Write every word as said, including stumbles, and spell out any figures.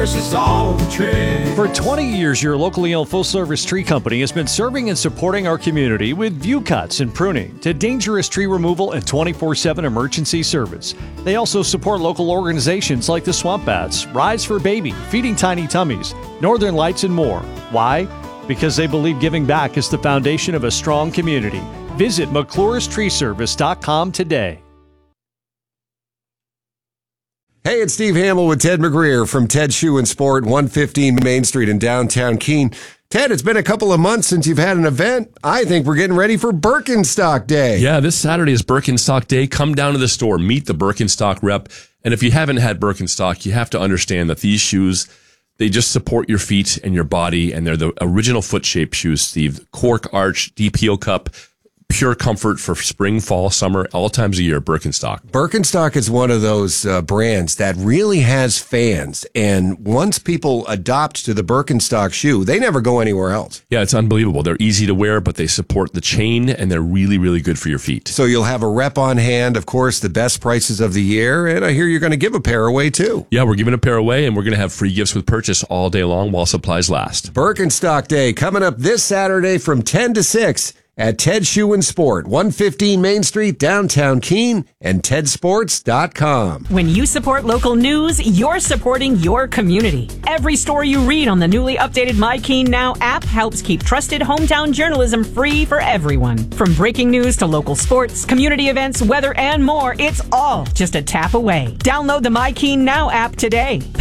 This is all the trade. For twenty years, your locally owned full-service tree company has been serving and supporting our community with view cuts and pruning to dangerous tree removal and twenty-four seven emergency service. They also support local organizations like the Swamp Bats, Rise for Baby, Feeding Tiny Tummies, Northern Lights, and more. Why? Because they believe giving back is the foundation of a strong community. Visit McClure's Tree Service dot com today. Hey, it's Steve Hamill with Ted McGreer from Ted Shoe and Sport, one fifteen Main Street in downtown Keene. Ted, it's been a couple of months since you've had an event. I think we're getting ready for Birkenstock Day. Yeah, this Saturday is Birkenstock Day. Come down to the store, meet the Birkenstock rep. And if you haven't had Birkenstock, you have to understand that these shoes, they just support your feet and your body, and they're the original foot-shaped shoes, Steve. Cork arch, D P O cup, pure comfort for spring, fall, summer, all times a year, Birkenstock. Birkenstock is one of those uh, brands that really has fans. And once people adopt to the Birkenstock shoe, they never go anywhere else. Yeah, it's unbelievable. They're easy to wear, but they support the chain, and they're really, really good for your feet. So you'll have a rep on hand, of course, the best prices of the year. And I hear you're going to give a pair away, too. Yeah, we're giving a pair away, and we're going to have free gifts with purchase all day long while supplies last. Birkenstock Day coming up this Saturday from ten to six. At Ted Shoe and Sport, one fifteen Main Street, downtown Keene, and ted sports dot com. When you support local news, you're supporting your community. Every story you read on the newly updated My Keene Now app helps keep trusted hometown journalism free for everyone. From breaking news to local sports, community events, weather, and more, it's all just a tap away. Download the My Keene Now app today.